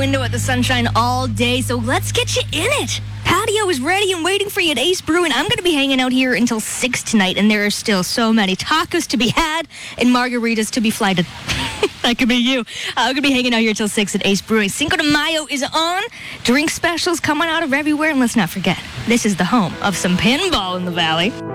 window at the sunshine all day, so let's get you in it. Patio is ready and waiting for you at Ace Brewing. I'm going to be hanging out here until 6 tonight, and there are still so many tacos to be had and margaritas to be flighted. That could be you. I'm going to be hanging out here till 6 at Ace Brewing. Cinco de Mayo is on. Drink specials coming out of everywhere. And let's not forget, this is the home of some pinball in the Valley.